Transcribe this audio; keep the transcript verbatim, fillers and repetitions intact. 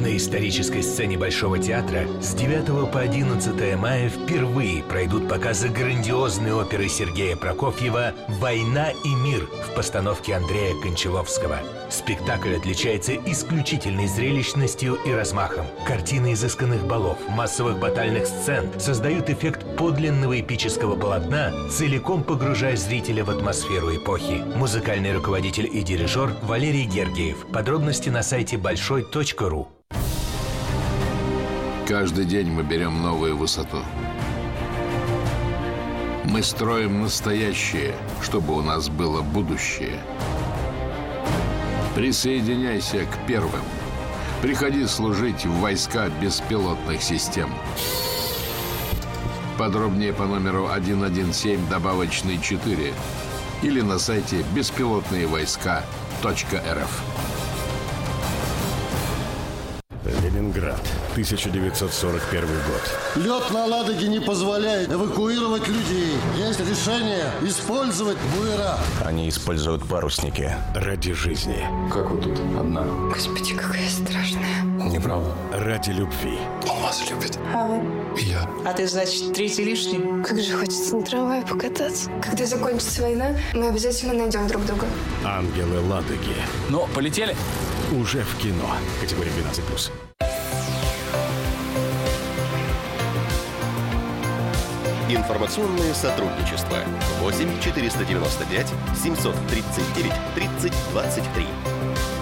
На исторической сцене Большого театра с девятого по одиннадцатое мая впервые пройдут показы грандиозной оперы Сергея Прокофьева «Война и мир» в постановке Андрея Кончаловского. Спектакль отличается исключительной зрелищностью и размахом. Картины изысканных балов, массовых батальных сцен создают эффект подлинного эпического полотна, целиком погружая зрителя в атмосферу эпохи. Музыкальный руководитель и дирижер Валерий Гергиев. Подробности на сайте большой точка ру. Каждый день мы берем новую высоту. Мы строим настоящее, чтобы у нас было будущее. Присоединяйся к первым. Приходи служить в войска беспилотных систем. Подробнее по номеру один один семь добавочный четыре или на сайте беспилотные войска точка эр эф. Ленинград, тысяча девятьсот сорок первый год. Лед на Ладоге не позволяет эвакуировать людей. Есть решение использовать буера. Они используют парусники ради жизни. Как вы тут одна? Господи, какая страшная. Неправда. Ради любви. Он вас любит. А вы? И я. А ты, значит, третий лишний? Как же хочется на трамвае покататься. Когда закончится война, мы обязательно найдем друг друга. Ангелы Ладоги. Ну, полетели? Уже в кино. Категория двенадцать плюс. Информационное сотрудничество. восемь четыреста девяносто пять семьсот тридцать девять тридцать двадцать три.